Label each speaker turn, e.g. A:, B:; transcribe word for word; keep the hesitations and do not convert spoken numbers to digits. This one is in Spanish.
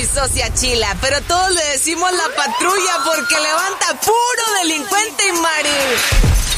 A: socia Chila, pero todos le decimos la patrulla porque levanta